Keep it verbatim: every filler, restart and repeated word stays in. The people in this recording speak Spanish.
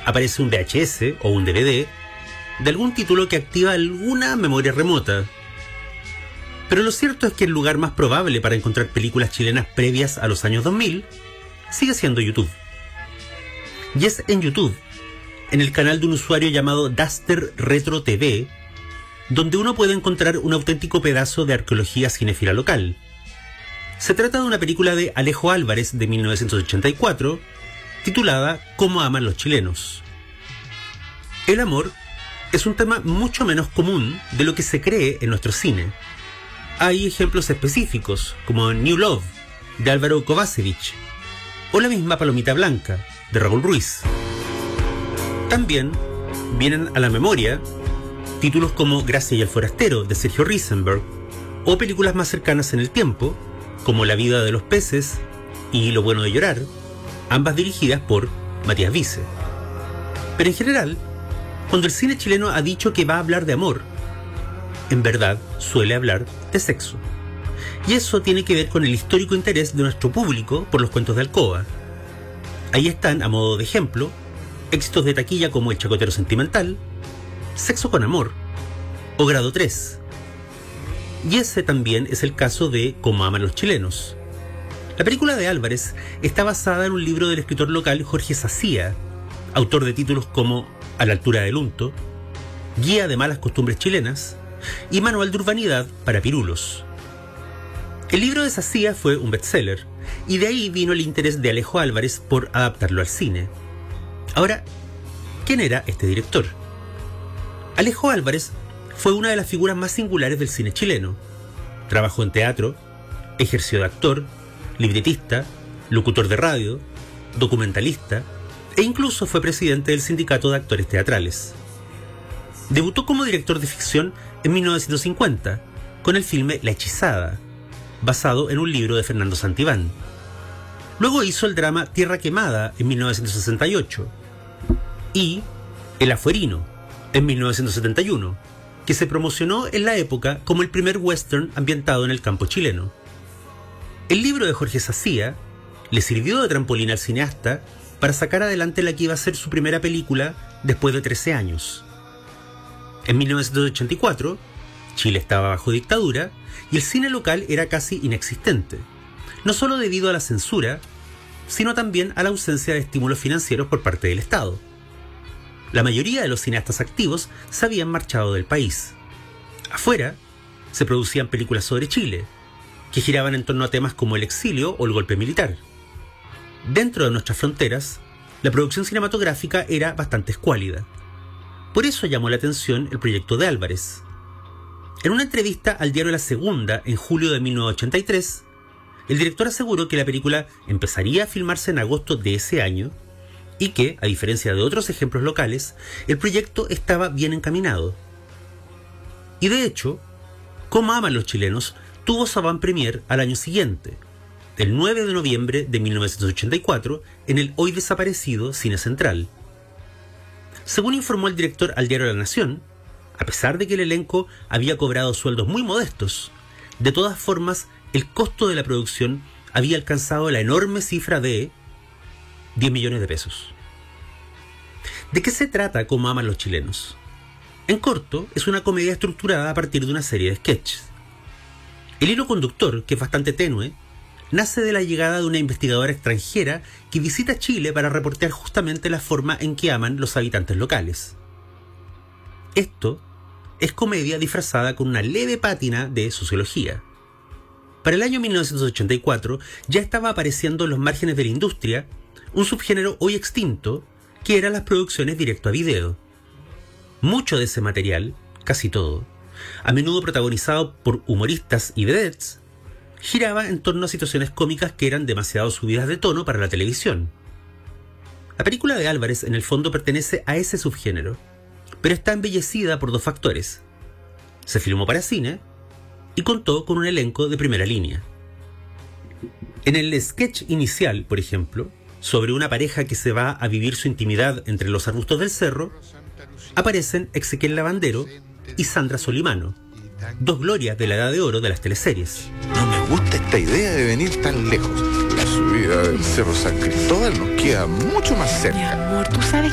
aparece un V H S o un D V D de algún título que activa alguna memoria remota. Pero lo cierto es que el lugar más probable para encontrar películas chilenas previas a los años dos mil sigue siendo YouTube. Y es en YouTube, en el canal de un usuario llamado Duster Retro T V, donde uno puede encontrar un auténtico pedazo de arqueología cinéfila local. Se trata de una película de Alejo Álvarez de mil novecientos ochenta y cuatro, titulada Cómo aman los chilenos. El amor es un tema mucho menos común de lo que se cree en nuestro cine. Hay ejemplos específicos, como New Love, de Álvaro Kovacevic, o la misma Palomita Blanca, de Raúl Ruiz. También vienen a la memoria títulos como Gracia y el forastero, de Sergio Risenberg, o películas más cercanas en el tiempo, como La vida de los peces y Lo bueno de llorar, ambas dirigidas por Matías Vice. Pero en general, cuando el cine chileno ha dicho que va a hablar de amor, en verdad suele hablar de sexo. Y eso tiene que ver con el histórico interés de nuestro público por los cuentos de alcoba. Ahí están, a modo de ejemplo, éxitos de taquilla como El chacotero sentimental, Sexo con amor o Grado tres. Y ese también es el caso de Cómo aman los chilenos. La película de Álvarez está basada en un libro del escritor local Jorge Sacía, autor de títulos como A la altura del unto, Guía de malas costumbres chilenas y Manual de urbanidad para pirulos. El libro de Sacía fue un bestseller, y de ahí vino el interés de Alejo Álvarez por adaptarlo al cine. Ahora, ¿quién era este director? Alejo Álvarez fue una de las figuras más singulares del cine chileno. Trabajó en teatro, ejerció de actor, libretista, locutor de radio, documentalista e incluso fue presidente del Sindicato de Actores Teatrales. Debutó como director de ficción en mil novecientos cincuenta con el filme La hechizada, basado en un libro de Fernando Santibán. Luego hizo el drama Tierra quemada en mil novecientos sesenta y ocho y El afuerino en mil novecientos setenta y uno, que se promocionó en la época como el primer western ambientado en el campo chileno. El libro de Jorge Sacía le sirvió de trampolín al cineasta para sacar adelante la que iba a ser su primera película después de trece años. En mil novecientos ochenta y cuatro, Chile estaba bajo dictadura y el cine local era casi inexistente, no solo debido a la censura, sino también a la ausencia de estímulos financieros por parte del Estado. La mayoría de los cineastas activos se habían marchado del país. Afuera, se producían películas sobre Chile, que giraban en torno a temas como el exilio o el golpe militar. Dentro de nuestras fronteras, la producción cinematográfica era bastante escuálida. Por eso llamó la atención el proyecto de Álvarez. En una entrevista al diario La Segunda en julio de mil novecientos ochenta y tres, el director aseguró que la película empezaría a filmarse en agosto de ese año y que, a diferencia de otros ejemplos locales, el proyecto estaba bien encaminado. Y de hecho, Cómo aman los chilenos tuvo su avant-premier al año siguiente, el nueve de noviembre de mil novecientos ochenta y cuatro, en el hoy desaparecido Cine Central. Según informó el director al diario La Nación, a pesar de que el elenco había cobrado sueldos muy modestos, de todas formas, el costo de la producción había alcanzado la enorme cifra de diez millones de pesos. ¿De qué se trata Cómo aman los chilenos? En corto, es una comedia estructurada a partir de una serie de sketches. El hilo conductor, que es bastante tenue, nace de la llegada de una investigadora extranjera que visita Chile para reportear justamente la forma en que aman los habitantes locales. Esto es comedia disfrazada con una leve pátina de sociología. Para el año mil novecientos ochenta y cuatro ya estaba apareciendo en los márgenes de la industria un subgénero hoy extinto, que eran las producciones directo a video. Mucho de ese material, casi todo, a menudo protagonizado por humoristas y vedettes, giraba en torno a situaciones cómicas que eran demasiado subidas de tono para la televisión. La película de Álvarez en el fondo pertenece a ese subgénero, pero está embellecida por dos factores. Se filmó para cine y contó con un elenco de primera línea. En el sketch inicial, por ejemplo, sobre una pareja que se va a vivir su intimidad entre los arbustos del cerro, aparecen Ezequiel Lavandero y Sandra Solimano, dos glorias de la edad de oro de las teleseries. No me gusta esta idea de venir tan lejos. La subida del Cerro San Cristóbal nos queda mucho más cerca. Mi amor, tú sabes